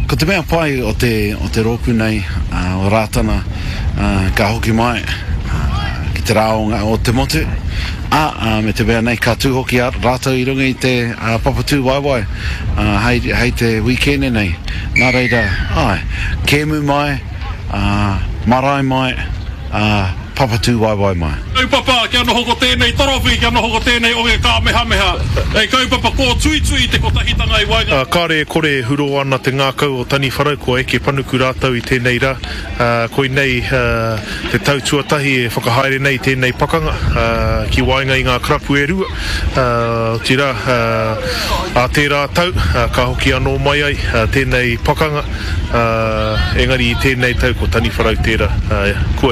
Ko te mea pai o te roku nei, o rātana, ka hoki mai, ki te raonga o te motu, me te mea nei ka tūhoki rātau I runga I te papatū waiwai, hei te weekend nei, nā reira, kēmu mai, marae mai, papatū waiwai mai. Kaupapa, kia noho ko tēnei torowhi, kia noho ko tēnei o ka meha. Ei kaupapa, ko tui te kotahitanga I wainga. Kāre kore huro ana te ngākau o tani wharau, ko eke panuku rātau I tēnei rā. Koi nei te tautuatahi e whakahaere nei tēnei pakanga, ki wainga I ngā karapu e rua. Tira, a tērā tau, ka hoki anō mai ai, tēnei pakanga, engari I tēnei tau ko tani wharau tērā.